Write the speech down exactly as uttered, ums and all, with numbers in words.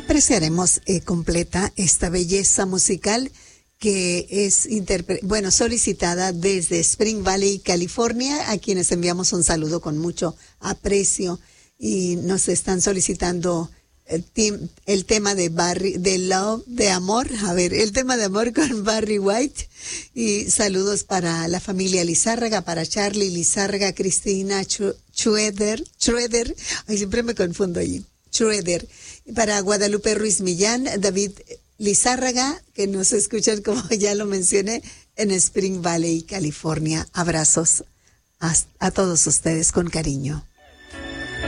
apreciaremos eh, completa esta belleza musical que es interpre- bueno, solicitada desde Spring Valley, California, a quienes enviamos un saludo con mucho aprecio y nos están solicitando el, tim- el tema de Barry, de Love, de amor, a ver, el tema de amor con Barry White, y saludos para la familia Lizárraga, para Charlie Lizárraga, Cristina Chu- Schroeder, Schroeder, ay, siempre me confundo allí, Schroeder, para Guadalupe Ruiz Millán, David Lizárraga, que nos escuchan, como ya lo mencioné, en Spring Valley, California. Abrazos a, a todos ustedes con cariño.